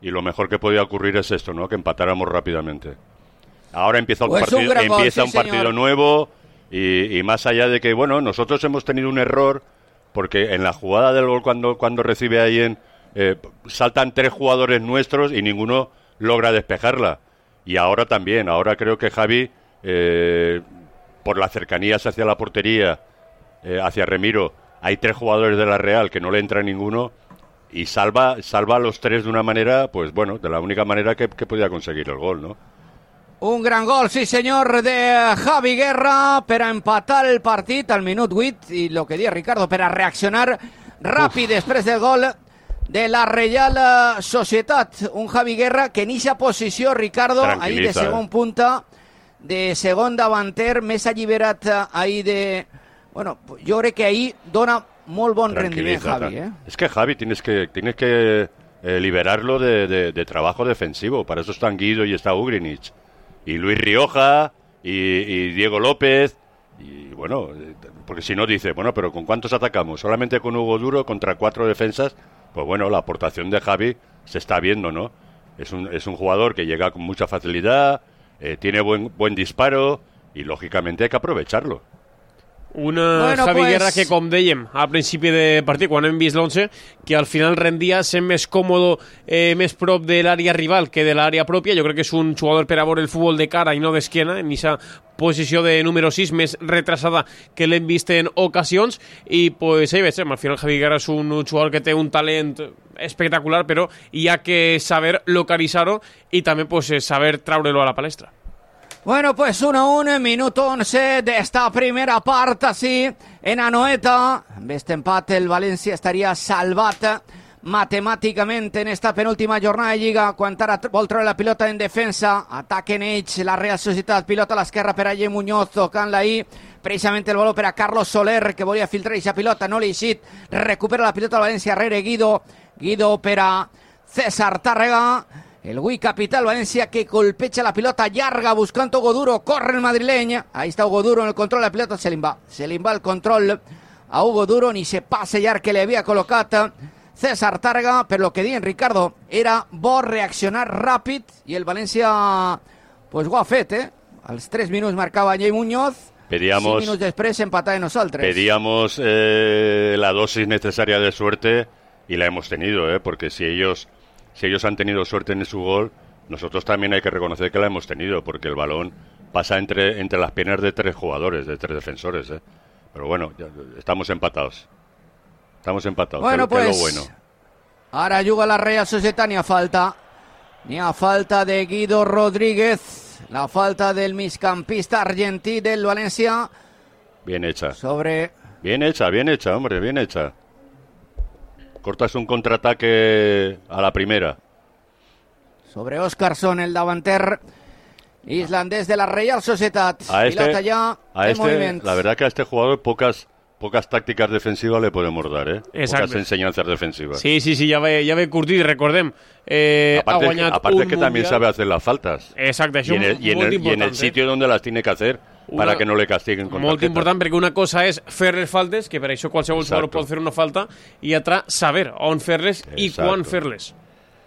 y lo mejor que podía ocurrir es esto, ¿no? Que empatáramos rápidamente. Ahora empieza Pues un partido nuevo y más allá de que, bueno, nosotros hemos tenido un error porque en la jugada del gol cuando recibe a alguien saltan 3 jugadores nuestros y ninguno logra despejarla. Y ahora también, ahora creo que Javi, por las cercanías hacia la portería, hacia Remiro, hay 3 jugadores de la Real que no le entra ninguno y salva a los 3 de una manera, pues bueno, de la única manera que podía conseguir el gol, ¿no? Un gran gol, sí senyor, de Javi Guerra per a empatar el partit al minut 8 i el que dia Ricardo, per a reaccionar ràpid després del gol de la Reial Societat. Un Javi Guerra que en eixa posició, Ricardo, ahí de segon punta, de segon davanter, més alliberat ahí de... Bueno, jo crec que ahí dona molt bon rendiment, Javi. Es que Javi tienes que liberarlo de trabajo defensivo. Para eso están Guido y está Ugrinic. Y Luis Rioja, y Diego López, y bueno, porque si no dice, bueno, pero ¿con cuántos atacamos? Solamente con Hugo Duro contra 4 defensas. Pues bueno, la aportación de Javi se está viendo, ¿no? Es un jugador que llega con mucha facilidad, tiene buen disparo, y lògicament hay que aprovecharlo. Javi Guerra que, com dèiem al principi de partit, quan hem vist l'11, que al final rendia sent més còmode, més prop de l'àrea rival que de l'àrea pròpia. Jo crec que és un jugador per a veure el futbol de cara i no d'esquena, en aquesta posició de número 6 més retrasada que l'hem vist en ocasions, i pues ahí veiem, al final Javi Guerra és un jugador que té un talent espectacular, però hi ha que saber localitzar-ho i també pues saber traure-lo a la palestra. Bueno, pues 1-1, minuto 11 de esta primera parte, así, en Anoeta. Amb este empate el València estaria salvat matemàticament en esta penúltima jornada de Lliga, quan ara vol treure la pilota en defensa, ataquen ells, la Real Societat, pilota a l'esquerra per a Ye Muñoz, tocant-la ahí, precisament el baló per a Carlos Soler, que volia filtrar aquesta pilota, no li eixit, recupera la pilota al València, rere Guido per a César Tàrrega, el Wii capital Valencia que golpecha la pelota llarga buscando Hugo Duro, corre el madrileño, ahí está Hugo Duro en el control de la pelota, se le va el control a Hugo Duro, ni se pase ya que le había colocado César Tàrrega, pero lo que diuen Ricardo era bo reaccionar ràpid y el Valencia pues ho ha fet, als 3 minuts marcava Llei Muñoz, 5 minuts després empatava nosaltres. Pedíamos la dosis necesaria de suerte y la hemos tenido, porque si ellos han tenido suerte en su gol, nosotros también hay que reconocer que la hemos tenido, porque el balón pasa entre las piernas de 3 jugadores, de 3 defensores. Pero bueno, ya estamos empatados. Bueno, que pues, es lo bueno. Ahora juga la Real Societat, ni a falta de Guido Rodríguez, la falta del migcampista argentí del Valencia. Bien hecha. Bien hecha, hombre, bien hecha. Cortas un contraataque a la primera. Sobre Óscarsson, el davanter islandés de la Real Societat. La verdad que a este jugador pocas tácticas defensivas le podemos dar, Exacte. Pocas enseñanzas defensivas. Sí, ja ve curtit, recordem. Ha guanyat aparte que también sabe hacer las faltas. Exacte, això y en el sitio donde las tiene que hacer para que no le castiguen con molt tarjeta. important, perquè una cosa és fer les faltes, que per això qualsevol jugador pot fer una falta, i altra, saber on fer-les i quan fer-les.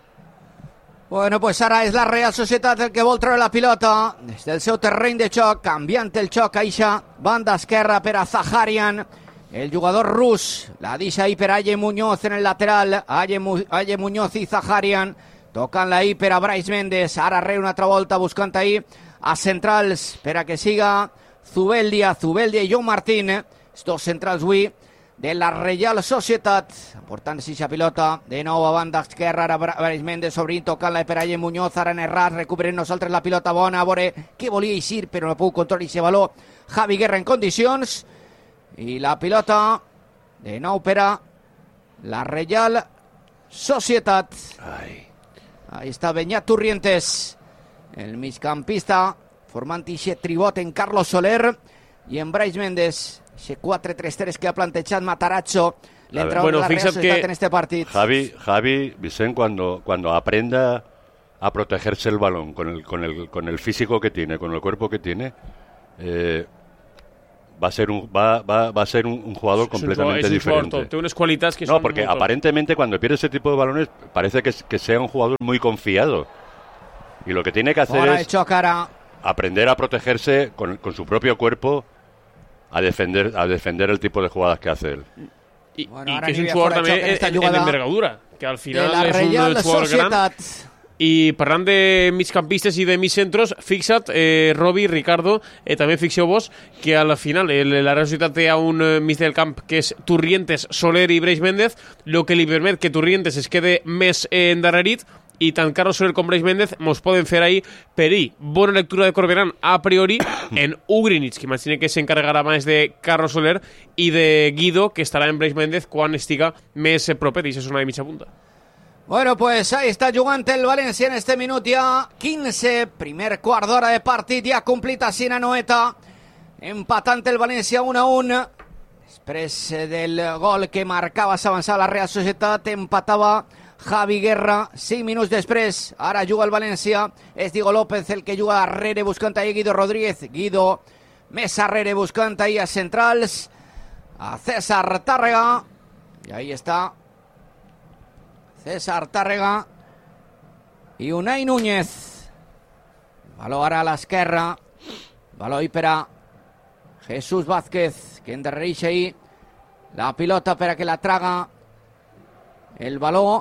Bueno, pues ara és la Real Societat el que vol treure la pilota des del seu terreny de xoc, canviant el xoc a eixa banda esquerra per a Zaharian, el jugador rus, la deixa ahí per a Aye Muñoz en el lateral, Aye Muñoz i Zaharian, tocant-la ahí per a Brais Méndez, ara re una altra volta buscant ahí a centrals per a que siga Zubeldia i Joan Martín, els 2 centrals avui de la Real Societat, portant-se aquesta pilota de nou a banda esquerra, ara Brais Méndez obrint, tocant-la per a Aye Muñoz, ara en errat, recuperem nosaltres la pilota bona, a veure què volia eixir, però no puc controlar aquest valor, Javi Guerra en condicions, i la pilota de nou per a la Real Societat. Ahí està Beñat Turrientes, el migcampista, formant aquest tribot en Carlos Soler i en Brais Méndez, ese 4-3-3 que ha plantejat Matarazzo, l'entrenador de la Real Societat en este partit. Javi Vicent, cuando aprenda a protegerse el balón con el físico que tiene, con el cuerpo que tiene, va a ser un jugador completamente diferente. Tiene unas cualidades que no, porque aparentemente cuando pierde ese tipo de balones parece que sea un jugador muy confiado. Y lo que tiene que hacer es aprender a protegerse con su propio cuerpo, a defender el tipo de jugadas que hace él. Y que es un jugador también en envergadura, que al final es un jugador gran. I parlant de migcampistes i de migcentros, fixa't, Robi, Ricardo, també fixeu-vos que al final la Real Societat té un mig del camp que és Turrientes, Soler i Breix Méndez, el que li permet que Turrientes es quede més endarrerit, i tant Carlos Soler com Breix Méndez mos poden fer ahí perir. Bona lectura de Corberán a priori en Ugrinic, que imagina que s'encarregarà més de Carlos Soler, i de Guido, que estarà en Breix Méndez quan estiga més proper, i això és una de mitja punta. Bueno, pues ahí está jugant el València en este minut ja 15, primer quart d'hora de partit, ja complit a Noeta, empatant el València 1-1, després del gol que marcava s'avançava la Real Societat, empatava Javi Guerra, 5 minuts després, ara juga el València, és Diego López el que juga darrere buscant ahí Guido Rodríguez, Guido més darrere buscant ahí a centrals, a César Tàrrega, i ahí està César Tàrrega i Unai Núñez. Baló ara a l'esquerra, baló per a Jesús Vázquez, que endarrereix ahí la pilota per a que la traga el baló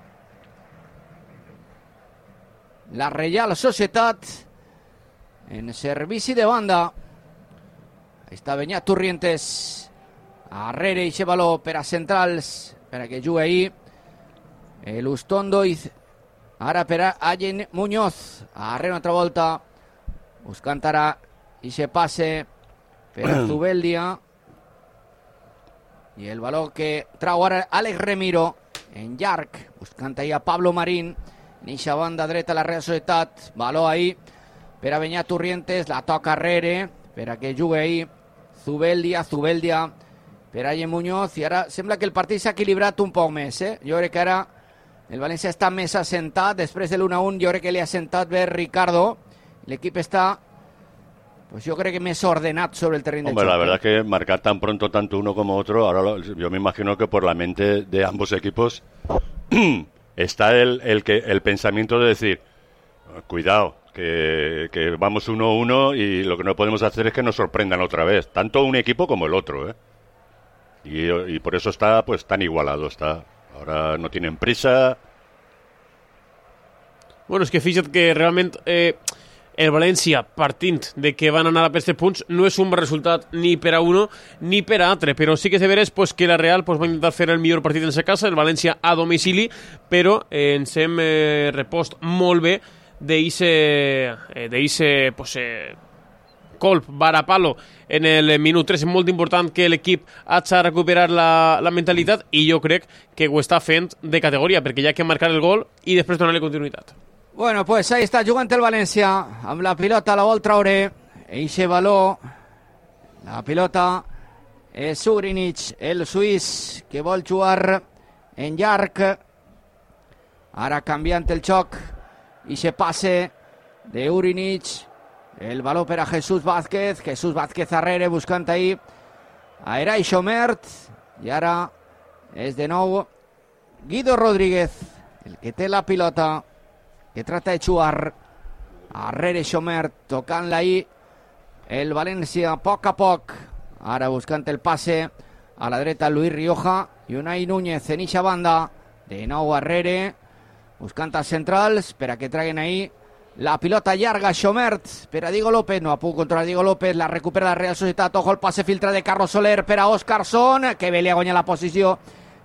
la Real Societat en servici de banda. Ahí està Beñat Turrientes arrere ixe baló per a centrals per a que jugui ahí el Ustondo i ara per a Allen Muñoz, arrere una altra volta buscant ara ixe passe per a Zubeldia i el baló que trau ara Àlex Remiro en llarg, buscant ahí a Pablo Marín en ixa banda dreta la Real Societat, baló ahí per a Beñat Turrientes, la toca arrere per a que jugui ahí Zubeldia per a Allen Muñoz, i ara sembla que el partit s'ha equilibrat un poc més, jo crec que ara el València està més assentat, després de l'1-1 jo crec que li ha assentat bé Ricardo, l'equip està, pues yo creo que más ordenado sobre el terreno de choque. La verdad es que marcar tan pronto tanto uno como otro, ahora yo me imagino que por la mente de ambos equipos está el pensamiento de decir, cuidado, que vamos 1-1 y lo que no podemos hacer es que nos sorprendan otra vez, tanto un equipo como el otro, y por eso está pues tan igualado, ahora no tienen prisa. Bueno, és que fixa't que realment el València, partint de que van anar a per 7 punts, no és un resultat ni per a uno ni per a altre, però sí que és de veres pues, que la Real pues, va intentar fer el millor partit en sa casa, el València a domicili, però ens hem repost molt bé d'eixe pues, colp, varapalo en el minut 3. És molt important que l'equip hagi de recuperar la mentalitat i jo crec que ho està fent de categoria, perquè hi ha que marcar el gol i després donar-li continuïtat. Bueno, pues ahí está jugant el València amb la pilota, la vol traure eixe baló, la pilota és Ugrinic, el suís que vol jugar en llarg, ara canviant el xoc, eixe passe de Ugrinic, el baló per a Jesús Vázquez arrere buscant ahí a Eray Xomert, i ara és de nou Guido Rodríguez el que té la pilota, que trata de jugar arrere Xomert, tocant-la ahí el València a poc, ara buscant el passe a la dreta Luis Rioja i Unai Núñez en eixa banda, de nou arrere buscant els centrals per a que traguen ahí la pilota llarga. Xomert per a Diego López, no ha pogut controlar Diego López, la recupera la Real Societat, ojo el passe filtra de Carlos Soler per a Óscarson, que bé li ha guanyat la posició,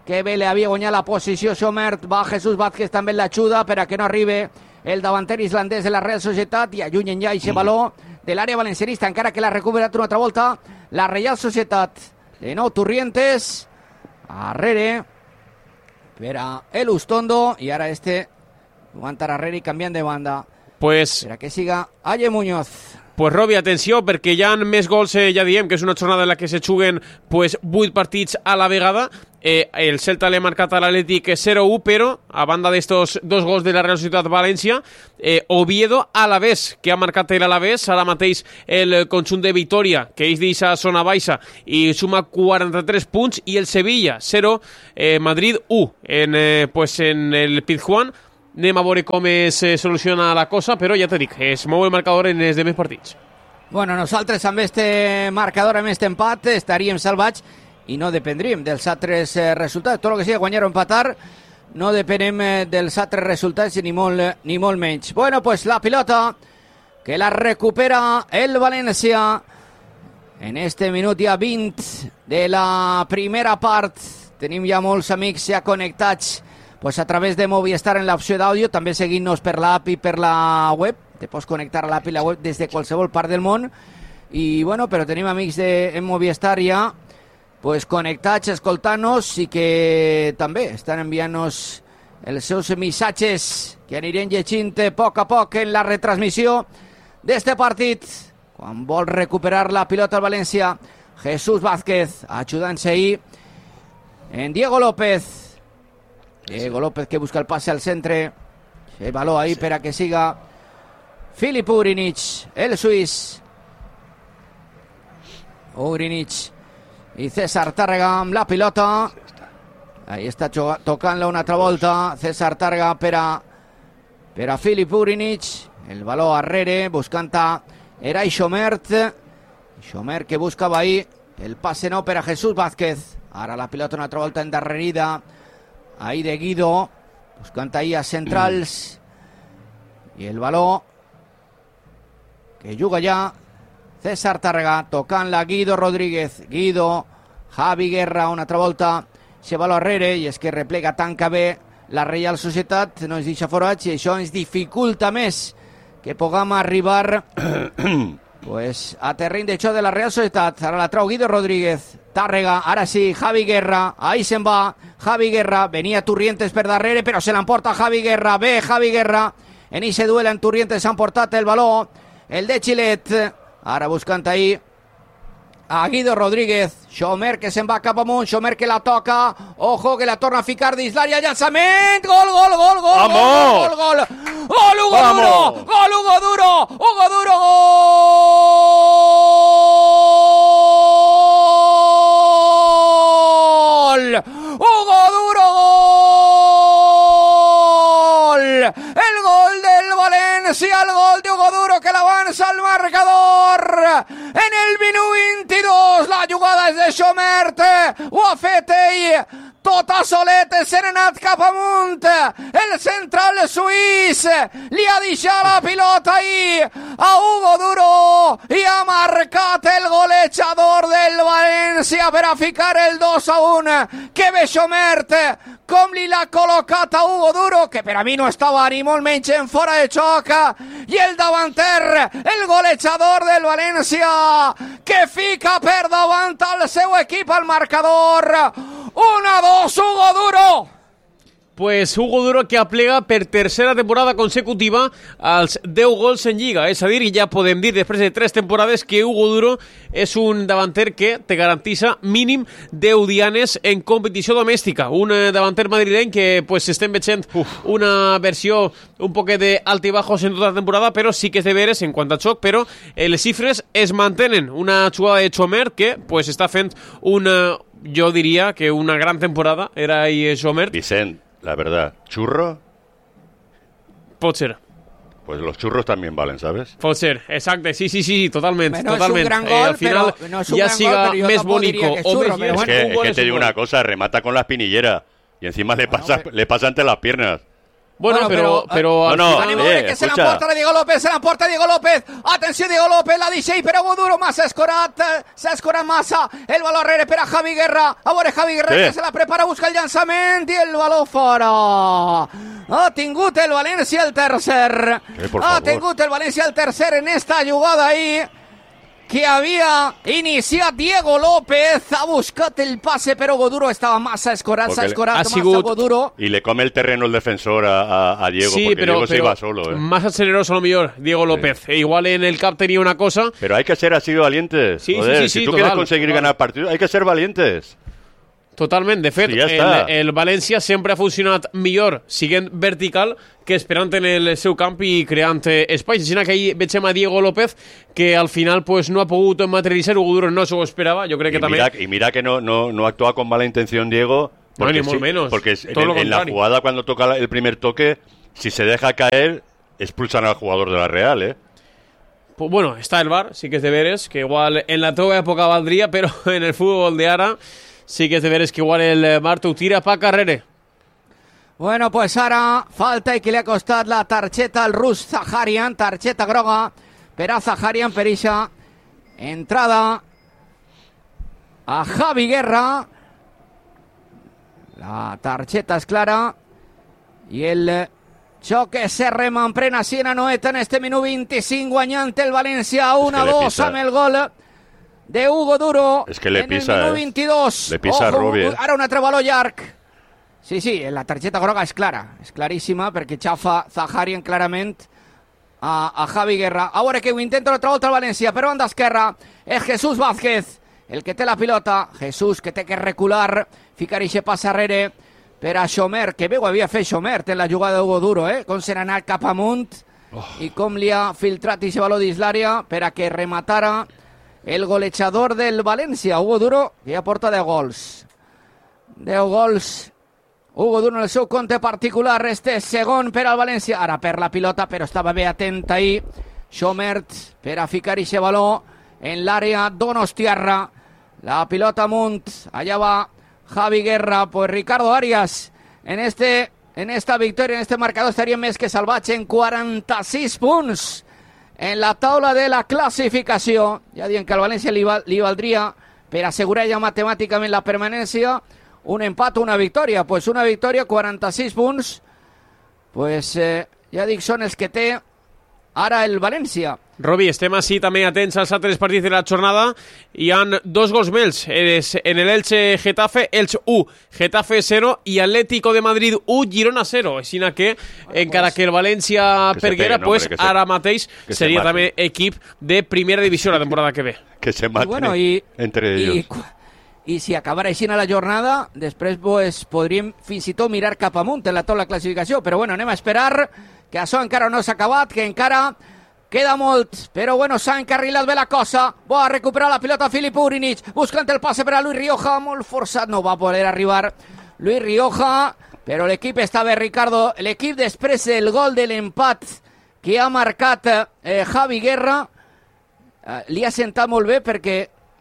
Xomert, va Jesús Vázquez també l'ajuda per a que no arribe el davanter islandès de la Real Societat i allunyen ja aquest baló de l'àrea valencianista, encara que l'ha recuperat una altra volta la Real Societat. De nou Turrientes arrere per a el Ustondo i ara aguantar arrere i canviant de banda pues per a que siga Allen Muñoz. Pues Robi, atenció, perquè hi ha més gols, ja diem que és una jornada en la que se juguen pues, 8 partits a la vegada. El Celta le ha marcat a l'Atlètic 0-1, però a banda d'estos 2 gols de la Real Societat València, Oviedo Alavés, que ha marcat l'Alavés, ara mateix el conjunt de Vitoria, que és d'eixa zona baixa, i suma 43 punts, i el Sevilla 0, Madrid 1, en el Pizjuán. Anem a veure com es soluciona la cosa, però ja t'he dit, es mou el marcador en els demés partits. Bueno, nosaltres amb este marcador, amb este empat, estaríem salvats i no dependríem dels altres resultats. Tot el que sigui guanyar o empatar, no depenem dels altres resultats ni molt menys. Bueno, pues la pilota que la recupera el València en este minut ja 20 de la primera part. Tenim ja molts amics ja connectats pues a través de Movistar en l'opció d'àudio, també seguint-nos per l'app i per la web. Te pots connectar a l'app i la web des de qualsevol part del món. I bueno, però tenim amics en Movistar ja pues connectats, escoltant-nos i que també estan enviant-nos els seus missatges que anirem llegint a poc en la retransmissió d'este partit. Quan vol recuperar la pilota al València, Jesús Vázquez ajudant-se ahí en Diego López. Diego López que busca el pase al centre. El baló ahí per a que siga Filip Ugrinic, el suís. Ugrinic i César Tàrrega amb la pilota. Ahí està tocant-la una altra volta César Tàrrega per a Filip Ugrinic. El baló arrere buscant a Eray Xomert. Xomert que buscava ahí el pase no per a Jesús Vázquez. Ara la pilota una altra volta endarrerida ahí de Guido, buscant ahí a centrals, i el baló que juga ja César Tàrrega, tocant-la Guido Rodríguez. Guido, Javi Guerra una altra volta, se baló arrere, i és que replega, tanca bé la Real Societat, no ens deixa forats, i això ens dificulta més que puguem arribar pues a terreny de xoc de la Real Societat. Ara la trau Guido Rodríguez. Tàrrega, ara sí, Javi Guerra, ahí se'n va, Javi Guerra, venia Turrientes per darrere, però se l'emporta Javi Guerra, bé Javi Guerra, en ese duel en Turrientes s'ha emportat el baló, el de Xilet, ara buscant ahí a Guido Rodríguez. Xomer que se'n va cap amunt, Xomer que la toca, ojo que la torna a ficar dins l'àrea, llançament, gol, Hugo Duro, gol! Hugo Duro, gol! El gol del València, el gol de Hugo Duro que l'avança al marcador en el minut 22. La jugada és de Xomert, ho ha fet ell tot a solet, se n'ha anat cap amunt el central suís, li ha deixat la pilota ahí a Hugo Duro i ha marcat el golejador del València per a ficar el 2-1. Que bé Xomert, com li l'ha col·locat a Hugo Duro, que per a mi no estava ni molt menys en fora de xoc, i el davanter, el golejador del València, que fica per davant al seu equip al marcador. 1-2, Hugo Duro. Pues Hugo Duro que aplega per tercera temporada consecutiva als 10 gols en Lliga. És a dir, ja podem dir després de 3 temporades que Hugo Duro és un davanter que te garantissa mínim 10 dianes en competició domèstica. Un davanter madrileny que pues estem veient una versió un poquet de alt i bajos en tota la temporada, però sí que és de veres en quant a xoc, però les xifres es mantenen. Una jugada de Xomer que pues està fent una, jo diria que una gran temporada. Era ahí Xomer. Vicent, la verdad, ¿churro? Pot ser. Pues los churros también valen, ¿sabes? Pot ser, exacte, sí, totalment. No és un gran gol, al final però no és un ja gran siga gol, però més bonico o més bueno, es que te digo una cosa, remata con la espinillera y encima le pasa entre las piernas. Bueno, pero que se l'emporta Diego López, atenció Diego López, la deixa i per Hugo Duro, s'ha escorat massa, el baló arrere per a Javi Guerra, a veure Javi Guerra que se la prepara, busca el llançament i el baló fora. Ha tingut el València el tercer, en esta jugada ahí, que havia iniciat Diego López, ha buscat el passe, però Hugo Duro estava massa escorat, s'ha escorat massa Hugo Duro. Y le come el terreno el defensor a Diego, sí, porque Diego se iba solo. Más acelerado a lo mejor Diego López. Sí. Igual en el CAP tenía una cosa. Pero hay que ser así de valientes. Sí, Joder, sí, si tú quieres conseguir ganar partidos, hay que ser valientes. Totalment, de fet, sí, el València sempre ha funcionat millor siguent vertical que esperant en el seu camp i creant espais. Així que ahir veiem a Diego López que al final pues, no ha pogut materialitzar. Hugo Duro no se ho esperava, jo crec que també... Y mira que no actúa con mala intención Diego, porque, no, ni molt menos, porque en la jugada cuando toca el primer toque, si se deja caer, expulsan al jugador de la Real, ¿eh? Pues bueno, está el VAR, sí que es de veres, que igual en la teva època valdria, però en el fútbol de ara sí que és de veres que igual el Marta ho tira pa carrere. Bueno, pues ara falta i que li ha costat la targeta al rus Zaharian, targeta groga per a Zaharian per ixa entrada a Javi Guerra. La targeta és clara i el xoc se rema en plena Siena Noeta en este minut 25 guanyant el València 1-2 amb el gol de Hugo Duro. Es que le pisa, en el minut 22. Le pisa a Rubi. Ara un altre baló llarg. Sí, la targeta groga és clara, és claríssima, perquè xafa Zaharian clarament a Javi Guerra. A veure que ho intenta l'altra volta al València, per banda esquerra és Jesús Vázquez, el que té la pilota. Jesús, que té que recular, ficar ixe pas arrere per a Xomer, que bé ho havia fet Xomer en la jugada d'Hugo Duro, com se n'ha anat cap amunt i com li ha filtrat ixe baló dins l'àrea per a que rematara el golejador del València, Hugo Duro, que ja porta 10 gols. 10 gols, Hugo Duro en el seu compte particular, este segon per al València, ara per la pilota, però estava bé atent ahir, Xomert, per a ficar ixe baló en l'àrea donostiarra, la pilota amunt, allà va Javi Guerra, pues Ricardo Arias, en esta victòria, en este marcador, estaria més que salvatge en 46 punts, en la taula de la classificació. Ja dient que al València li valdria per assegurar ja matemàticament la permanència un empat o una victòria. Pues una victòria, 46 punts, pues ja dic, són els que té ara el València. Robi, estem així també atents als altres partits de la jornada. Hi han 2 gols més en el Elche Getafe, Elche 1, Getafe 0 i Atlético de Madrid 1, Girona 0. Així que, encara que el València perguera, pues ara mateix seria també equip de primera divisió la temporada que ve. Que se maten entre ells. I si acabara així a la jornada, després pues, podríem fins i tot mirar cap amunt en la taula de classificació. Però bueno, anem a esperar, que això encara no s'ha acabat, que encara queda molt, però bueno, s'ha encarrilat bé la cosa. Va a recuperar la pilota Filip Urinic, buscant el passe per a Luis Rioja, molt forçat, no va poder arribar Luis Rioja, però l'equip està bé, Ricardo. L'equip després del gol de l'empat que ha marcat Javi Guerra, li ha sentat molt bé perquè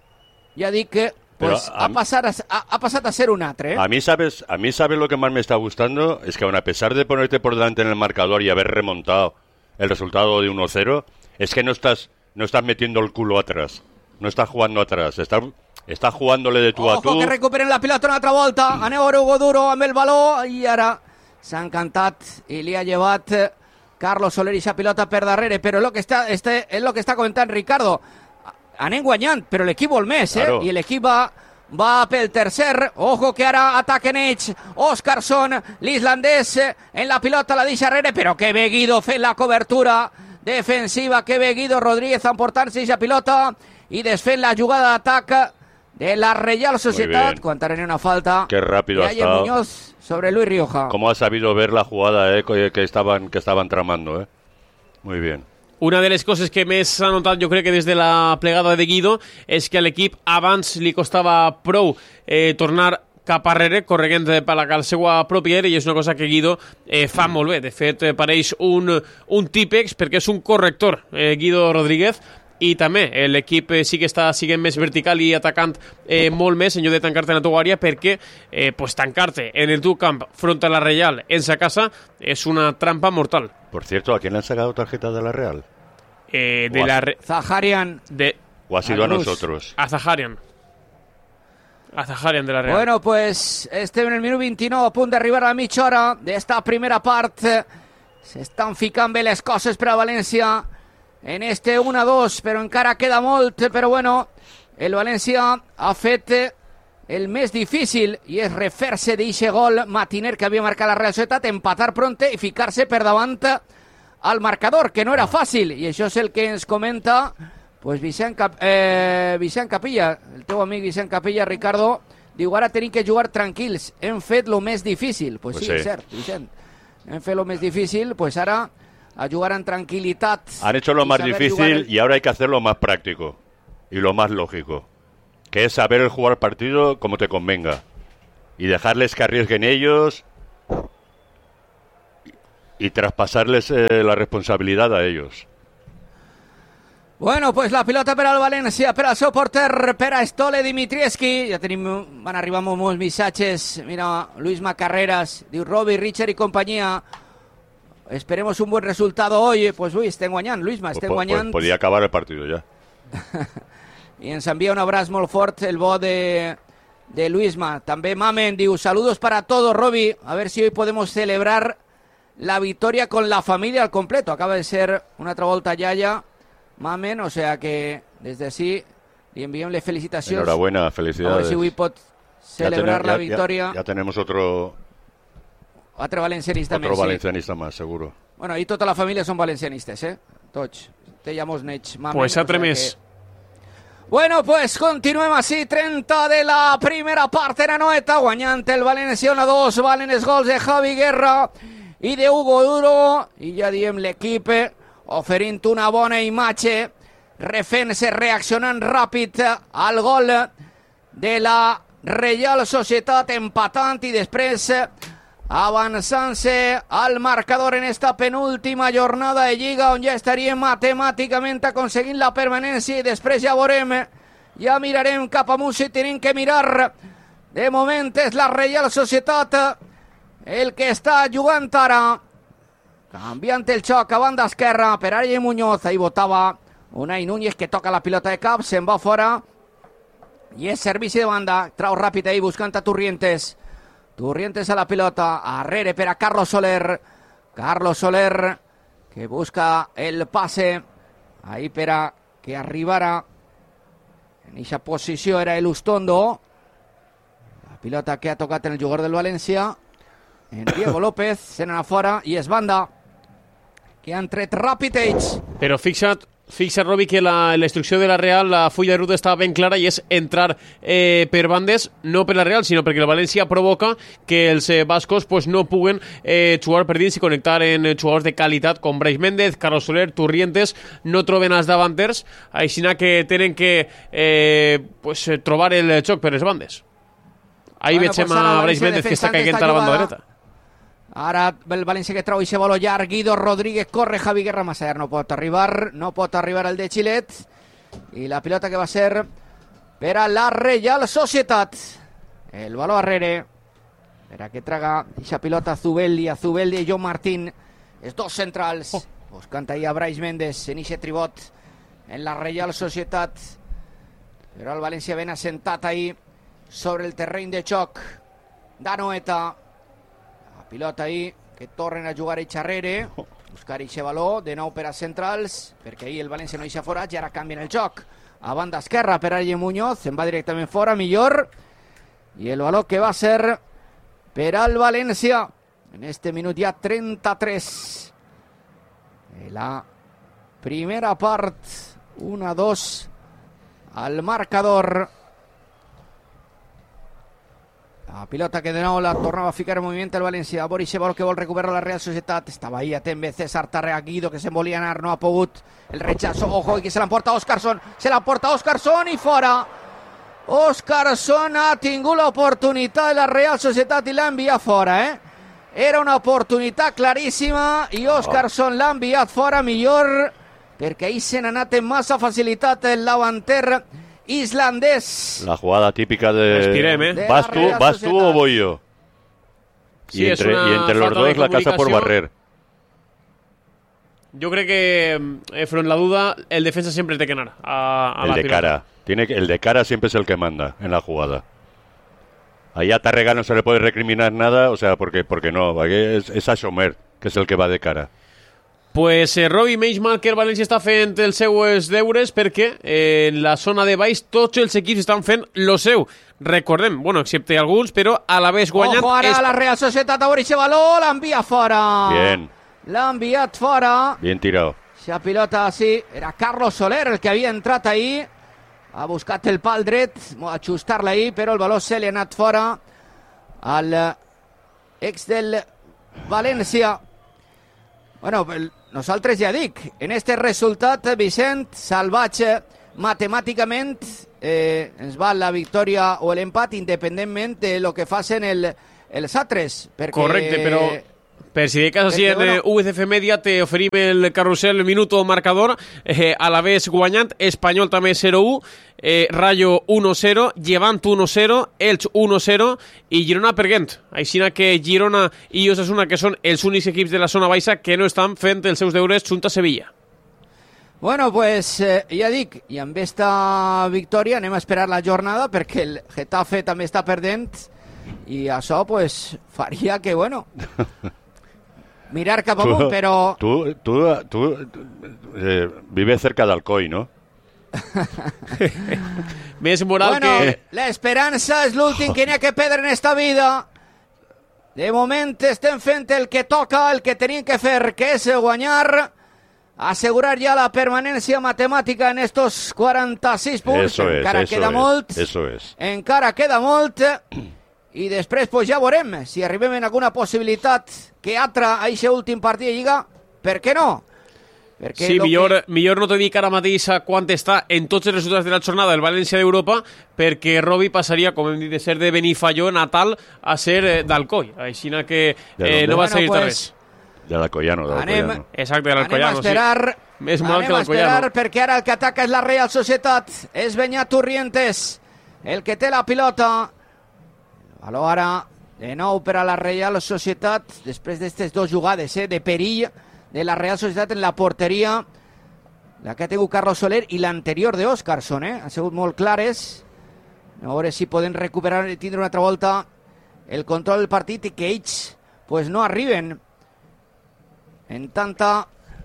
ja dic que pues ha pasado a ser un atre. A mí sabes lo que más me está gustando, es que aun a pesar de ponerte por delante en el marcador y haber remontado el resultado de 1-0, es que no estás metiendo el culo atrás, no estás jugando atrás, estás jugándole de tú a tú. Ojo que recuperen la pilota una altra volta, aneu a Hugo Duro amb el baló i ara s'ha encantat i li ha llevat Carlos Soler i la pilota per darrere, però és lo que està comentant Ricardo. Anem guanyant, però l'equip vol més, claro. I l'equip va pel tercer. Ojo que ara ataquen ells. Óscarson, l'islandès, en la pilota la deixa darrere, però que bé Guido fent la cobertura defensiva, que bé Guido Rodríguez emportant-se aquesta pilota i desfent la jugada d'atac de la Real Sociedad. Quan ara una falta. Qué rápido ha estado Muñoz sobre Luis Rioja. Cómo ha sabido ver la jugada que estaban tramando. Muy bien. Una de les coses que més s'ha notat, jo crec que des de la plegada de Guido, és que a l'equip abans li costava prou tornar cap arrere, corregent per la seva pròpia àrea, i és una cosa que Guido fa molt bé. De fet, pareix un típex, perquè és un corrector, Guido Rodríguez, i també l'equip sí que està siguent més vertical i atacant molt més en lloc de tancar-te en la teva àrea, perquè pues, tancar-te en el teu camp front a la Real en sa casa és una trampa mortal. Por cierto, ¿a quién le han sacado tarjeta de la Real? Zaharian. ¿O ha sido a nosotros? A Zaharian. A Zaharian de la Real. Bueno, pues estem en el minut 29, a punt d'arribar a la mitja hora d'esta primera part. S'estan ficant bé les coses per a València en este 1-2, però encara queda molt, però bueno, el València ha fet el més difícil i és refer-se d'eixe gol matiner que havia marcat la Real Societat, empatar pronte i ficar-se per davant al marcador, que no era fàcil, i això és el que ens comenta pues Vicent Capilla, el teu amic Vicent Capilla, Ricardo, diu, ara tenim que jugar tranquils, hem fet lo més difícil. Pues sí, és cert, Vicent, hem fet lo més difícil, pues ara a jugar en tranquilitat. Han hecho lo más difícil y ahora hay que hacer lo más práctico y lo más lógico, que es saber jugar el partido como te convenga y dejarles que arriesguen ellos y traspasarles la responsabilidad a ellos. Bueno, pues la pilota per al València, per al seu porter, per a Stole Dimitrievski. Ja tenim, van arribar molts missatges. Mira, Luis Macarreras, diu Robbie, Richard i companyia. Esperemos un buen resultado hoy. Pues uy, estem guanyant, Luisma, estem guanyant. Podía acabar el partido ya. I ens envia un abraç molt fort el bo de Luisma. També Mamen diu, saludos para todos, Robbie. A ver si hoy podemos celebrar la victoria con la familia al completo. Acaba de ser una altra volta Yaya Mamen, o sea que desde así li enviem les felicitacions. Enhorabuena, felicidades. A ver si avui pot celebrar la victòria. Ya tenemos otro valencianista més. Otro valencianista más, seguro. Bueno, y tota la família són valencianistes, Tots. Te llamamos Nech, Mamen. Pues altre més. Bueno, pues continuem així, 30 de la primera part en Anoeta, guanyant el València 1-2, valen els gols de Javi Guerra i de Hugo Duro, i ja diem l'equip oferint una bona imatge, refent-se, reaccionant ràpid al gol de la Reial Societat, empatant i després avançant-se al marcador en esta penúltima jornada de Lliga, on ja estaríem matemàticament aconseguint la permanència i després ja veurem, ja mirarem cap amunt si tenim que mirar. De moment és la Reial Societat el que està jugant ara. Canviant el xoc a banda esquerra per Ariel Muñoz, ahí votava Unai Núñez que toca la pilota de cap, se'n va fora i és servici de banda, trau ràpid ahí buscant a Turrientes a la pilota, arrere per a Carlos Soler que busca el passe ahí per a que arribara en aquesta posició, era el Ustondo, la pilota que ha tocat en el jugador del València, en Diego López, se n'ha fora i és banda que han tret ràpid ells. Però fixa't, Robi, que la instrucció de la Real, la fulla de ruta estava ben clara i és entrar per bandes, no per la Real, sinó perquè el València provoca que els bascos pues, no puguen jugar per dins i connectar en jugadors de qualitat com Brais Méndez, Carlos Soler, Turrientes, no troben els davanters, així que tenen que trobar el xoc per les bandes. Ahí veiem a Brais Méndez que està caient a la banda dreta. Ara el València que trau i se vol llarg, Guido Rodríguez corre, Javi Guerra massa no pot arribar al de Xilet, i la pilota que va ser per a la Reial Societat. El baló arrere per a que traga aquesta pilota Zubeldi i John Martín, els dos centrals buscant ahí a Brais Méndez en ixe tribot en la Reial Societat, però el València ben assentat ahí sobre el terreny de xoc d'Anoeta. Pilota ahí, que tornen a jugar ells arrere, buscar eixe baló, de nou per a centrals, perquè ahir el València no eixa fora, i ara canvien el joc. A banda esquerra per a Ariel Muñoz, se'n va directament fora, millor, i el baló que va ser per al València, en este minut ja 33. La primera part, 1-2 al marcador. La pilota que de nou la tornava a ficar en moviment el València. Boris Sebol que vol recuperar la Real Societat. Estava ahí atent bé César Tàrrega, Guido que se'n volia anar, no ha pogut. El rechazo, ojo, i que se l'emporta Óscarson i fora. Óscarson ha tingut l'oportunitat de la Real Societat i l'ha enviat fora, Era una oportunitat claríssima i Óscarson l'ha enviat fora, millor, perquè ahí se n'ha anat amb massa facilitat el davanter islandés. La jugada típica de... Respirem, ¿Vas tú o voy yo? Sí, y entre los dos la casa por barrer. Yo creo que, front la duda, el defensa siempre tiene que ganar a el la de pilota. Cara. El de cara siempre es el que manda en la jugada. Ahí a Tàrrega no se le puede recriminar nada, o sea, porque no. Es a Sommer, que es el que va de cara. Pues Robi, menys mal que el València està fent els seus deures perquè en la zona de baix tots els equips estan fent lo seu. Recordem, bueno, excepte alguns, però a la vez guanyant... Ojo, ara la Real Societat a veure aquest valor, l'envia fora. Bien. L'ha enviat fora. Bien tirado. Esa pilota, sí, era Carlos Soler el que havia entrat ahí. Ha buscat el pal dret, ajustar-la ahí, però el valor se li ha anat fora al ex del València. Bueno, nosaltres ja dic, en este resultat, Vicent, salvatge, matemàticament ens va la victòria o l'empat independentment de lo que facin els altres. Perquè... Correcte, però per si de cas així en UCF Media te oferim el carrusel minuto marcador, a la vez guanyant, Espanyol també 0-1, Rayo 1-0, Llevant 1-0, Elx 1-0 i Girona per Gent. Així que Girona i Osasuna, que són els únics equips de la zona baixa que no estan fent els seus deures junt a Sevilla. Bueno, pues ja dic, i amb esta victòria anem a esperar la jornada perquè el Getafe també està perdent i això pues faria que, bueno, mirar cap amunt, però... Tú vives cerca de Alcoy, ¿no? Més moral bueno, que... l'esperança és l'últim que n'hi ha que perdre en esta vida. De moment estem fent el que toca, el que tenim que fer, que és guanyar, asegurar ja la permanència matemàtica en estos 46 punts. Encara queda molt. Eso es. Encara queda molt. I després pues, ja veurem si arribem en alguna possibilitat que altra a aquest últim partit de Lliga. Per què no? Perquè sí, millor no te dic ara mateix a quant està en tots els resultats de la jornada del València d'Europa, perquè Robi passaria, com hem dit, de ser de Benifalló natal a ser d'Alcoi. Així que no va seguir res. De l'Alcoyano. Exacte, de l'Alcoyano, sí. Anem a esperar perquè ara el que ataca és la Real Societat. És Beñat Turrientes el que té la pilota. Valor ara de nou per a la Real Societat després d'aquestes dues jugades de perill de la Real Societat en la porteria, la que ha tingut Carlos Soler i l'anterior d'Óscarson, han sigut molt clares. A veure si poden recuperar i tindre una altra volta el control del partit i que ells pues, no arriben en tanta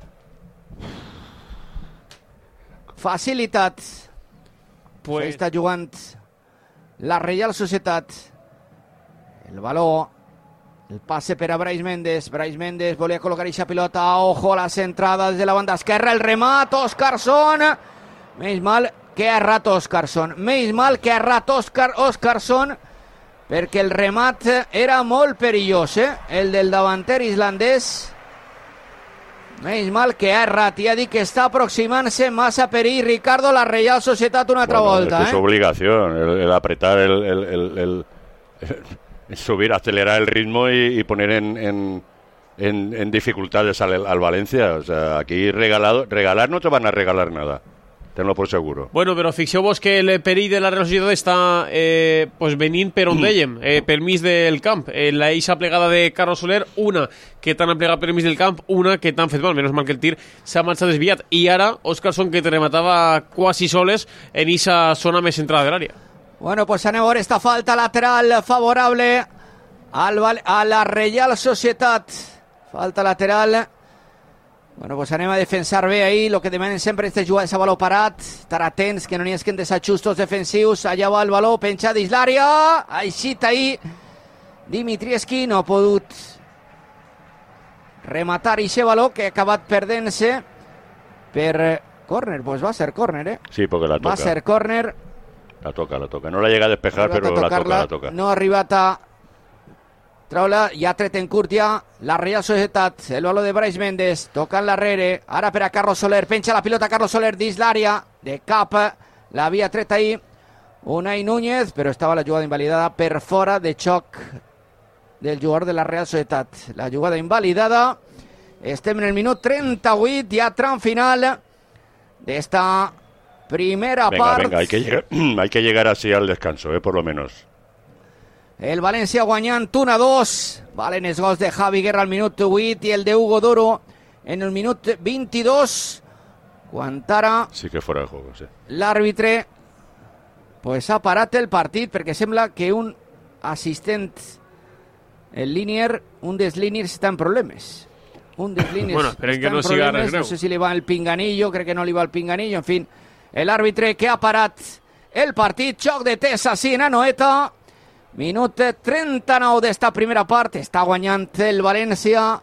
facilitat. Pues... Està jugant la Real Societat. El valor, el passe per a Brais Méndez. Brais Méndez volia col·locar aquesta pilota. Ojo a la centrada des de la banda esquerra. El remat, Óscarson. Menys mal que ha errat Óscarson. Menys mal que ha errat Óscarson, perquè el remat era molt perillós, el del davanter islandès. Menys mal que ha errat. Ja dic que està aproximant-se massa perill, Ricardo, la Real Societat una altra volta. Es obligación el apretar, el subir, acelerar el ritmo y poner en dificultades al Valencia. O sea, aquí regalar no te van a regalar nada. Tenlo por seguro. Bueno, però fixeu-vos que el perill de la Real Societat està pues venint per on dèiem, pel mig del camp. La eixa plegada de Carlos Soler, una que t'han plegat pel mig del camp, una que t'han fet mal, menys mal que el tir s'ha marxat desviat. I ara, Óscarson, que te rematava quasi soles en eixa zona més centrada de l'àrea. Bueno, pues anem a veure esta falta lateral favorable a la Real Societat. Falta lateral. Bueno, pues anem a defensar bé ahí, lo que demanen sempre és jugar a baló parat, estar atents, que no n'hi hagi desajustos defensius. Allà va el baló, penja dins l'àrea, així ahí Dimitrievski no ha pogut rematar aquest baló que ha acabat perdent-se per córner. Pues va a ser córner, Sí, porque la toca. Va a ser córner. La toca. No la llega a despejar, però la toca. No ha arribat a traure, ja tret en curt ja la Real Societat, el baló de Brais Méndez, tocant l'arrere, ara per a Carlos Soler, penja la pilota Carlos Soler dins l'àrea, de cap, l'havia tret ahí Unai Núñez, però estava la jugada invalidada per fora de xoc del jugador de la Real Societat. La jugada invalidada, estem en el minut 38, ja tram final d'esta primera part. Venga, hay que llegar así al descanso, por lo menos. El València guanyant 1-2. Valen els gols de Javi Guerra al minut 8 i el de Hugo Duro en el minut 22. Quan ara... Sí que fora de juego, sí. L'àrbitre pues, ha parat el partit perquè sembla que un assistent, el línier, un dels líniers està en problemes. un deslines. Bueno, esperen que no siga res greu. No sé si li va el pinganillo, crec que no li va el pinganillo, en fin. L'àrbitre que ha parat el partit, xoc de Tessassi en Anoeta, minut 39 d'esta primera part, està guanyant el València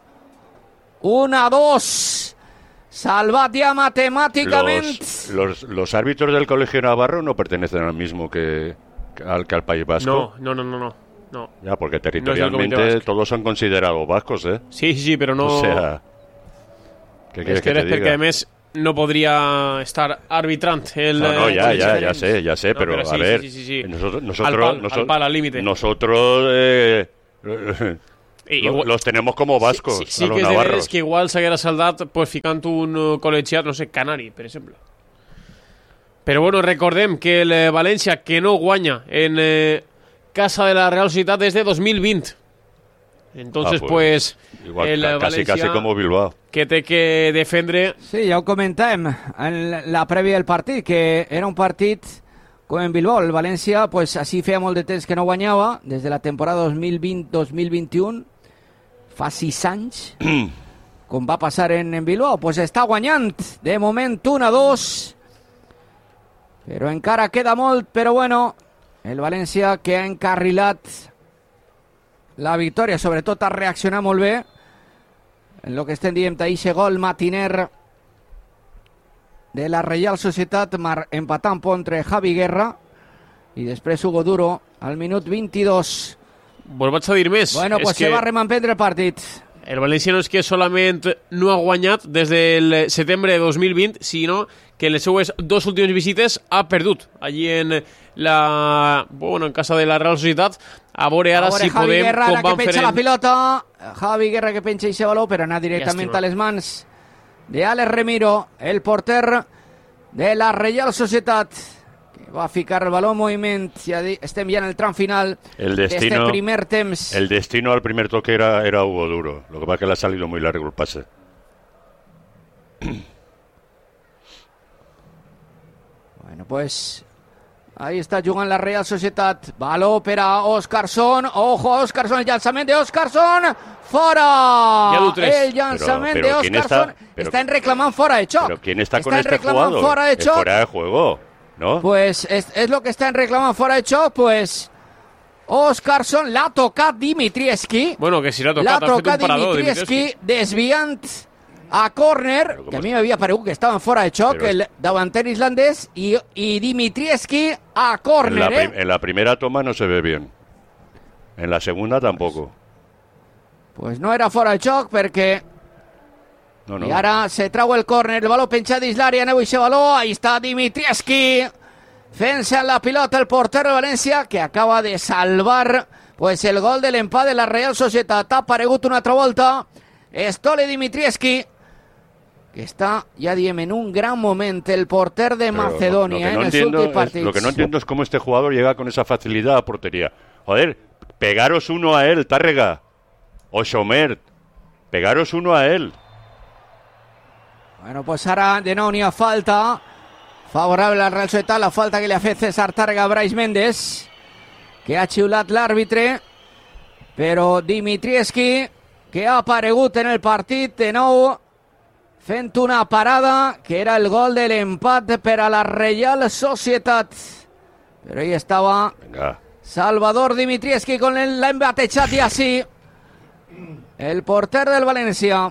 1-2, salvat ja matemàticament. Los árbitros del Colegio Navarro no pertenecen al mismo que al País Vasco. No. Ya, porque territorialmente todos son considerados vascos, ¿eh? Sí, pero no... O sea, ¿qué quieres que te diga? Perquè, a més, no podria estar arbitrant el... No, ya sé, pero sí, a ver, sí. Nosotros al pal, al límite. Nosotros los tenemos como vascos, sí a los que és navarros. de veres que igual s'haguera saldat pues, ficant un col·legiat, no sé, canari, per exemple. Però bueno, recordem que el València, que no guanya en casa de la Real Societat des de 2020. Entonces, pues igual, el casi València como Bilbao, que té que defendre... Sí, ja ho comentàvem en la prèvia del partit, que era un partit com en Bilbao. El València, pues, així feia molt de temps que no guanyava, des de la temporada 2020-2021, fa 6 anys, com va passar en Bilbao. Pues està guanyant, de moment 1-2, però encara queda molt, però bueno, el València que ha encarrilat la victòria, sobretot ha reaccionat molt bé en el que estem dient d'eixe gol matiner de la Reial Societat, empatant entre Javi Guerra i després Hugo Duro al minut 22. Vos vaig a dir més. Bueno, pues se va a remanprendre el partit. El València no és que solament no ha guanyat des del setembre de 2020, sinó que en les seues 2 últimes visites ha perdut. Allí en casa de la Real Societat. A veure ara si Javi podem... Guerra, com ara que van penja fent... la pilota. Javi Guerra que penja ese baló, però anar directament a les mans de Alex Remiro, el porter de la Reial Societat, que va a ficar el baló en moviment. Ja estem ja en el tram final d'este primer temps. El destino al primer toque era Hugo Duro. Lo que pasa es que le ha salido muy largo el pase. Bueno, pues ahí está jugant la Real Societat. Baló per a Óscarson. Ojo a Óscarson, el llançament de Óscarson. Fora. El llançament de Óscarson. Están reclamando fuera de choc. Pero ¿quién está con este jugador? Fuera de choc. Fuera de juego, ¿no? Pues es lo que están reclamando fuera de choc, pues Óscarson l'ha tocat Dimitrievski. Bueno, que si l'ha tocat Dimitrievski, desviant a córner, que a mi m'havia paregut que estaven fora de xoc, el davanter islandès, i Dimitrievski a córner. En la primera toma no se ve bien. En la segunda tampoco. Pues no era fora de xoc perquè... No. I ara se trau el córner, el baló penjat dins l'àrea, aneu eixe baló, ahí està Dimitrievski, fent-se en la pilota el porter de València, que acaba de salvar pues el gol de l'empat de la Real Societat. Ha aparegut una altra volta Stole Dimitrievski, que està, ja diem, en un gran moment el porter de Macedonia en els últims partits. Lo que no entiendo es cómo este jugador llega con esa facilidad a portería. Joder, pegaros uno a él, Tárrega o Somert, pegaros uno a él. Bueno, pues ara de nou n'hi ha falta favorable al Real Societat, la falta que li ha fet César Tárrega a Brais Méndez, que ha xiulat l'àrbitre, però Dimitrievski, que ha aparegut en el partit de nou, fent una parada, que era el gol de l'empat per a la Real Societat. Però ahí estava Salvador Dimitrievski con l'embatejat i així el porter del València.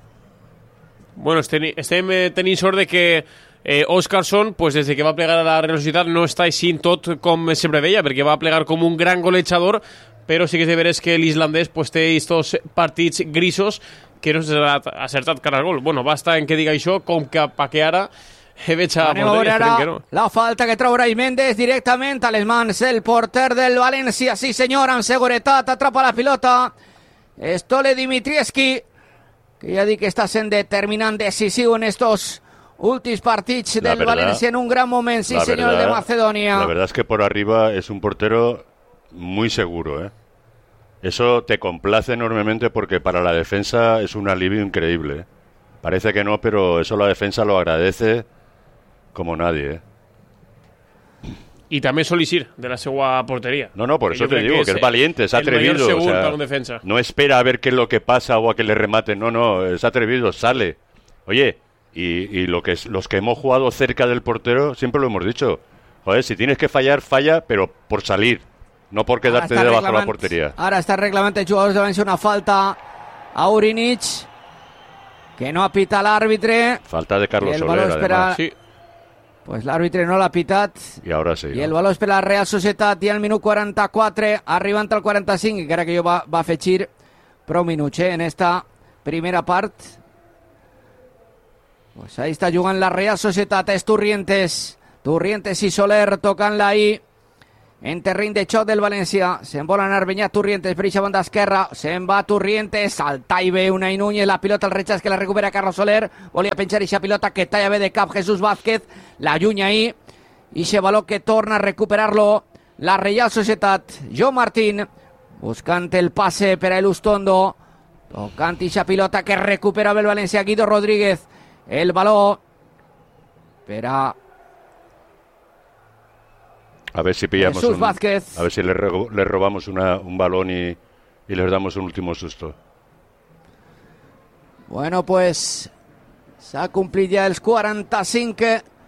Bueno, estem tenint sort de que Óscarson, pues des de que va plegar a la Real Societat, no està així tot com sempre deia, perquè va plegar com un gran golejador, però sí que és de veres que l'islandès pues, té estos partits grisos que no s'ha acertat cara al gol. Bueno, basta en que diga això, com que ara veig a porteria, esperem que no. La falta que trau Brais Méndez directament a les mans del porter del València, sí senyor, amb seguretat, atrapa la pilota Stole Dimitrievski, que ja dic que està sent determinant, decisiu en estos últims partits del Valencia en un gran moment, sí señor, de Macedonia. La verdad es que por arriba es un portero muy seguro, ¿eh? Eso te complace enormemente porque para la defensa es un alivio increíble, ¿eh? Parece que no, pero eso la defensa lo agradece como nadie, ¿eh? i també Solísir, de la seva porteria. No, por eso te digo, que es valiente, es atrevido. El mayor para un defensa. No espera a ver qué es lo que pasa o a que le rematen, no, es atrevido, sale. Oye, y los que hemos jugado cerca del portero, siempre lo hemos dicho. Joder, si tienes que fallar, falla, pero por salir, no por quedarte debajo de la portería. Ahora está el reglamento de jugadores de Valencia, una falta a Urinic, que no apita l'àrbitre. Falta de Carlos Soler, además. Sí. Pues l'àrbitre no l'ha pitat. I ara sí. I el valor és per la Real Societat i al minut 44, arribant al 45, encara que jo va afegir prou minuts en esta primera part. Pues ahí está jugant la Real Societat, és Turrientes i Soler tocant-la ahí en terreny de xoc del València. Se'n vol anar Beñat Turrientes per eixa banda esquerra, se'n va Turrientes, salta i ve Unai Núñez, la pilota al rechaç que la recupera Carlos Soler, volia penjar eixa pilota que talla bé de cap Jesús Vázquez, la llunya ahí, eixe baló que torna a recuperar-lo la Real Societat. Joan Martín buscant el passe per a Elustondo, tocant eixa pilota que recuperava el València. Guido Rodríguez, el baló per a ver si pillamos Jesús Vázquez. A ver si le robamos un balón y les damos un último susto. Bueno, pues s'ha complit ja els 45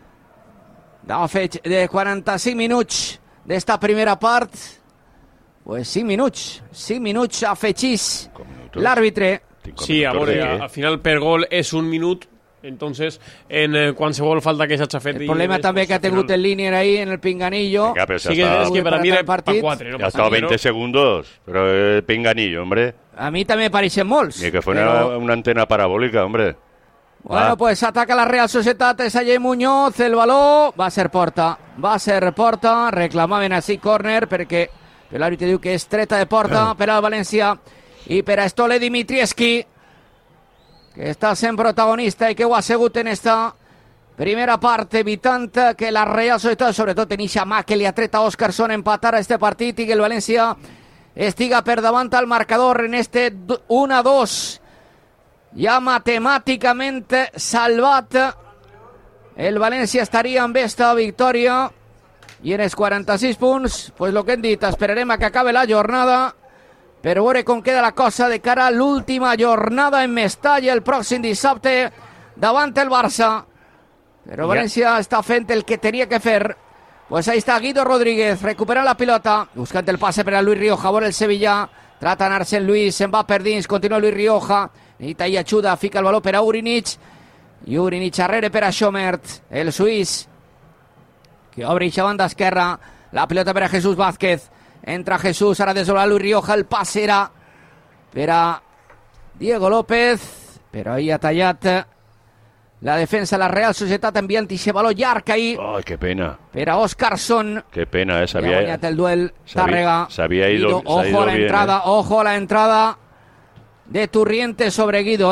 de 45 minuts d'esta primera part. Pues 5 minuts afegís l'àrbitre. Sí, a veure, al final per gol és un minut. Entonces, en qualsevol falta que s'ha fet... El problema també que ha tingut el Linier ahí en el pinganillo. Venga, pero sí, es que para mí era para 4. No ha estado 20 segundos, pero el pinganillo, hombre. A mí també pareixen molts. Ni que fuera una antena parabólica, hombre. Bueno, pues ataca la Real Societat, és Ayer Muñoz, el baló va a ser porta, reclamaven així córner perquè l'àrbitre diu que és treta de porta per al València i per a Stole Dimitrievski, que està sent protagonista i que ho ha sigut en esta primera part, evitant que la Real Societat, sobretot en eixa mà que li ha tret a Óscarson, empatar a este partit i que el València estiga per davant al marcador en este 1-2. Ja matemàticament salvat. El València estaria amb esta victòria i en els 46 punts, pues lo que hem dit, esperarem a que acabe la jornada per veure com queda la cosa de cara a l'última jornada en Mestalla el pròxim dissabte davant el Barça. Però València està fent el que tenia que fer. Pues ahí está Guido Rodríguez, recupera la pilota, buscant el passe per a Luis Rioja, veure el Sevilla, trata d'anar-se en Luis, se'n va per dins, continua Luis Rioja, necessita i ajuda, fica el baló per a Urinic, i Urinic arrere per a Schomert, el suís, que obre eixa banda esquerra, la pilota per a Jesús Vázquez, entra Jesús, ara desdobla Luis Rioja, el pas era per a Diego López, però ahí ha tallat la defensa de la Real Societat, enviant eixe baló llarg ahí. Ay, qué pena. Per a Óscarson. Qué pena, ha guanyat el duel Tàrrega. Se había ido, ojo a la entrada, ojo a la entrada de Turrientes sobre Guido,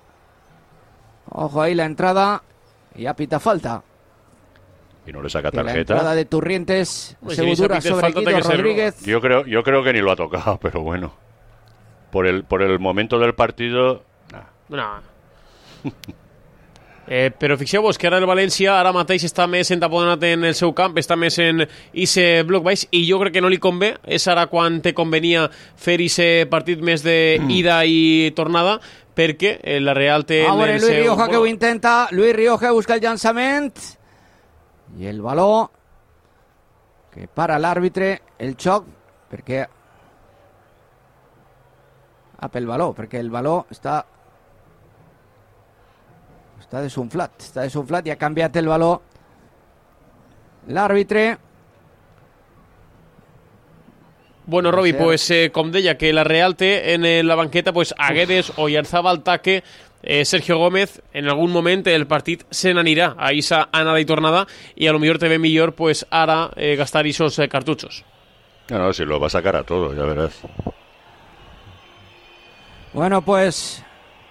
Ojo ahí la entrada y a pita falta. Y no le saca tarjeta. La entrada de Turrientes se dura sobre Guido Rodríguez. Yo creo que ni lo ha tocado, pero bueno. Por el momento del partido, nah. Però fixeu-vos que ara el València ara mateix està més entaponat en el seu camp, està més en ese bloc baix i jo crec que no li convé, és ara quan te convenia fer ese partit més d'ida i tornada, perquè la Real té... Ahora Luis Rioja que ho intenta, Luis Rioja busca el llançament i el baló que para l'àrbitre, el xoc, perquè pel baló, perquè el baló està desunflat i ha canviat el baló l'àrbitre. Bueno, Robi, pues com deia que la Real té en la banqueta pues a Guedes, Oyarzabal, Taque, Sergio Gómez, en algun moment el partit se n'anirà a esa anada i tornada i a lo millor te ve millor pues ara gastar esos cartuchos. No, si lo va a sacar a todo, ya verás. Bueno, pues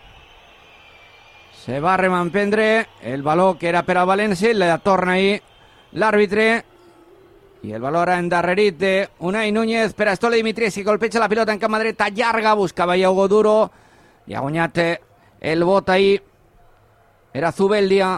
se va a remampendre el baló que era per a València, la torna ahí l'àrbitre i el baló era endarrerit de Unai Núñez per a Stole Dimitrievski, colpeja la pilota en cama dreta llarga, buscava ja Hugo Duro i ha guanyat el bot ahí, era Zubeldia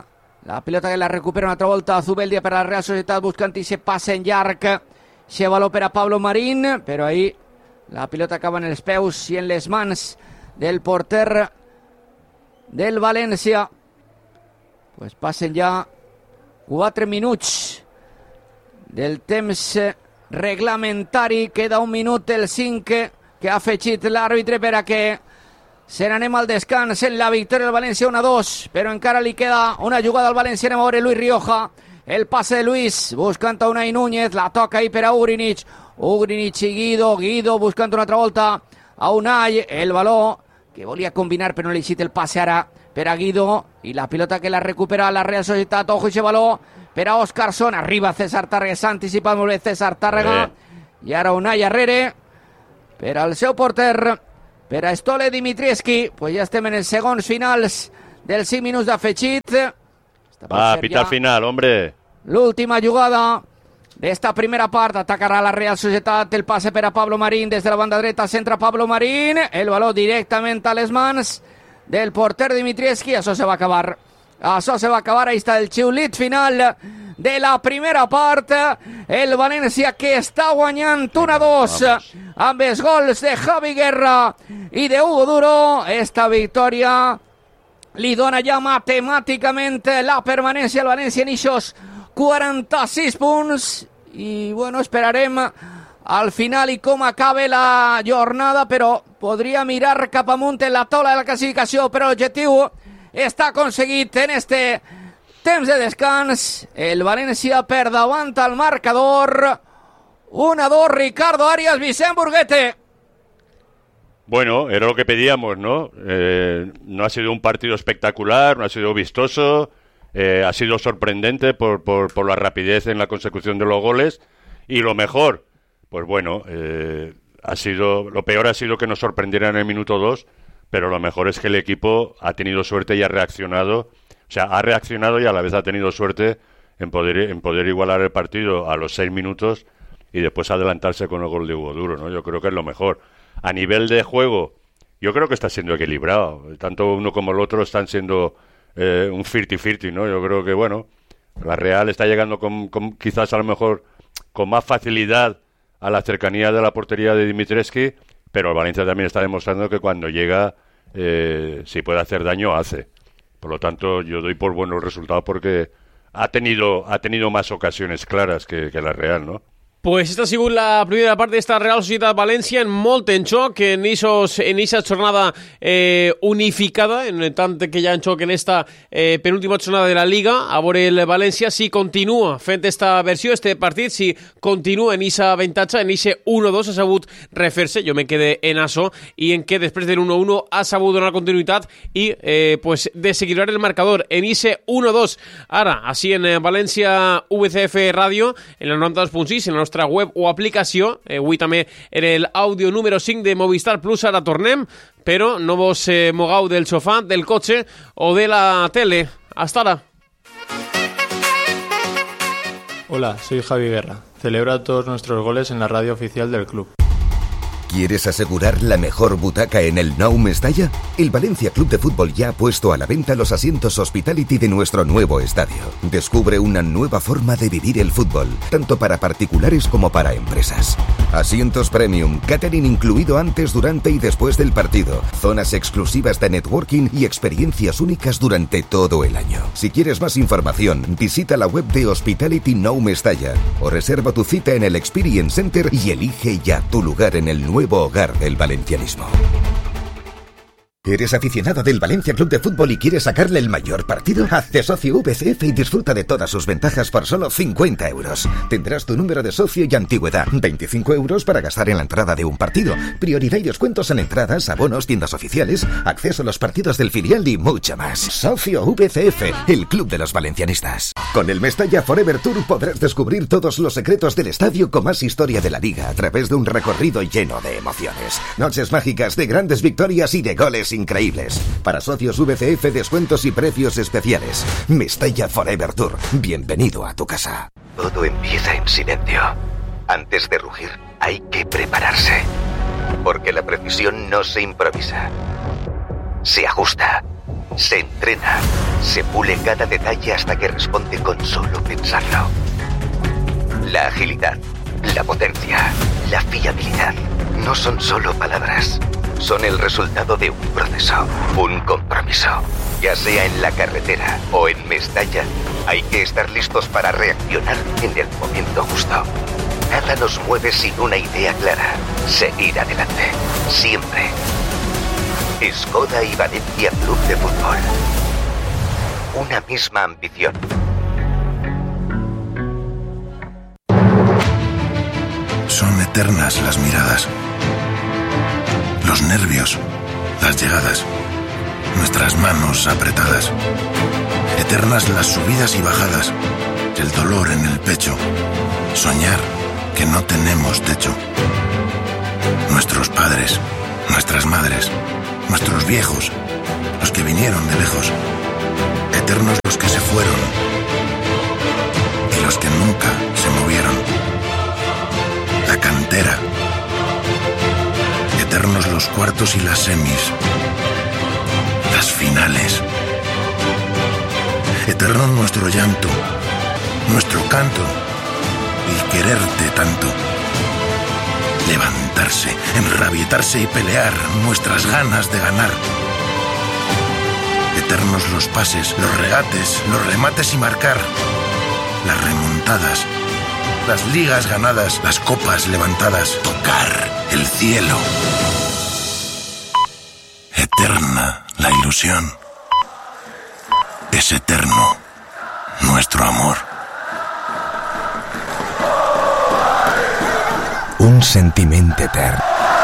La pilota que la recupera una altra volta Zubeldia per la Real Societat, buscant i se passa en llarg. Xevaló per a Pablo Marín, però ahí la pilota acaba en els peus i en les mans del porter del València. Pues passen ja 4 minuts del temps reglamentari. Queda 1 minut el 5 que ha afegit l'àrbitre per a que se n'anem al descans en la victòria del València 1-2, però encara li queda una jugada al València. Anem a veure Luis Rioja, el passe de Luis buscant a Unai Núñez, la toca ahí per a Ugrinic i Guido buscant una altra volta a Unai, el baló que volia combinar però no li eixit el passe ara per a Guido, i la pilota que la recupera la Real Societat. Ojo ese baló per a Óscarson, arriba César Tàrrega, s'ha anticipat molt bé César Tàrrega, i ara Unai arrere per al seu porter, per a Stole Dimitrievski. Pues ja estem en els segons finals dels 5 minuts d'afegit. Va, pita final, hombre. L'última jugada d'esta primera part. Atacarà la Real Societat, el passe per a Pablo Marín des de la banda dreta, centra Pablo Marín, el baló directament a les mans del porter Dimitrievski. Això se va acabar. Ahí està el xiulit final de la primera part. El València que està guanyant 1-2 amb els gols de Javi Guerra i de Hugo Duro. Esta victòria li dona ja matemàticament la permanència al València en eixos 46 punts. I bueno, esperarem al final i com acabe la jornada, però podria mirar cap amunt en la taula de la classificació, però l'objectiu està aconseguit en este temps de descans. El València per davant al marcador 1-2. Ricardo Arias, Vicent Burguete. Bueno, era lo que pedíamos, ¿no? No ha sido un partido espectacular, no ha sido vistoso, ha sido sorprendente por la rapidez en la consecución de los goles, y lo mejor, pues bueno, lo peor ha sido que nos sorprendieran en el minuto 2, pero lo mejor es que el equipo ha tenido suerte y ha reaccionado. O sea, ha reaccionado y a la vez ha tenido suerte en poder igualar el partido a los 6 minutos y después adelantarse con el gol de Hugo Duro, ¿no? Yo creo que es lo mejor. A nivel de juego, yo creo que está siendo equilibrado. Tanto uno como el otro están siendo un 50-50, ¿no? Yo creo que, bueno, la Real está llegando con quizás a lo mejor con más facilidad a la cercanía de la portería de Dimitrievski, pero el Valencia también está demostrando que cuando llega, si puede hacer daño, hace. Por lo tanto, yo doy por buenos resultados porque ha tenido más ocasiones claras que la Real, ¿no? Pues esta ha sigut la primera part d'esta Real Societat València, en molt en xoc, en eixa jornada unificada, en tant que hi ha en xoc en esta penúltima jornada de la Liga. A veure el València si continua fent esta versió, este partit, si continua en eixa avantatge, en eixe 1-2 ha sabut refer-se, jo me quedé en això, i en què després del 1-1 ha sabut donar continuïtat i pues desequilibrar el marcador en eixe 1-2. Ara, així en València VCF Ràdio, en el 92.6, en la nostra web o aplicació, avui també en el àudio número 5 de Movistar Plus. Ara tornem, però no vos mogau del sofà, del cotxe o de la tele. Hasta ahora. Hola, soy Javi Guerra. Celebra todos nuestros goles en la radio oficial del club. ¿Quieres asegurar la mejor butaca en el Nou Mestalla? El Valencia Club de Fútbol ya ha puesto a la venta los asientos Hospitality de nuestro nuevo estadio. Descubre una nueva forma de vivir el fútbol, tanto para particulares como para empresas. Asientos premium, catering incluido antes, durante y después del partido, zonas exclusivas de networking y experiencias únicas durante todo el año. Si quieres más información, visita la web de Hospitality Nou Mestalla o reserva tu cita en el Experience Center y elige ya tu lugar en el nuevo hogar del valencianismo. ¿Eres aficionado del Valencia Club de Fútbol y quieres sacarle el mayor partido? Hazte socio VCF y disfruta de todas sus ventajas por solo 50 euros. Tendrás tu número de socio y antigüedad. 25 euros para gastar en la entrada de un partido. Prioridad y descuentos en entradas, abonos, tiendas oficiales, acceso a los partidos del filial y mucho más. Socio VCF, el club de los valencianistas. Con el Mestalla Forever Tour podrás descubrir todos los secretos del estadio con más historia de la liga a través de un recorrido lleno de emociones. Noches mágicas de grandes victorias y de goles increíbles. Para socios VCF, descuentos y precios especiales. Mestalla Forever Tour. Bienvenido a tu casa. Todo empieza en silencio. Antes de rugir, hay que prepararse. Porque la precisión no se improvisa. Se ajusta. Se entrena, se pule cada detalle hasta que responde con solo pensarlo. La agilidad, la potencia, la fiabilidad no son solo palabras. Son el resultado de un proceso, un compromiso. Ya sea en la carretera o en Mestalla, hay que estar listos para reaccionar en el momento justo. Nada nos mueve sin una idea clara. Seguir adelante. Siempre. Skoda y Valencia Club de Fútbol. Una misma ambición. Son eternas las miradas, los nervios, las llegadas, nuestras manos apretadas. Eternas las subidas y bajadas, el dolor en el pecho, soñar que no tenemos techo. Nuestros padres, nuestras madres, nuestros viejos, los que vinieron de lejos. Eternos los que se fueron y los que nunca se movieron. La cantera. Eternos los cuartos y las semis. Las finales. Eterno nuestro llanto, nuestro canto y quererte tanto. Levantarse, enrabietarse y pelear nuestras ganas de ganar. Eternos los pases, los regates, los remates y marcar. Las remontadas, las ligas ganadas, las copas levantadas. Tocar el cielo. Eterna la ilusión. Es eterno nuestro amor. Un sentiment etern.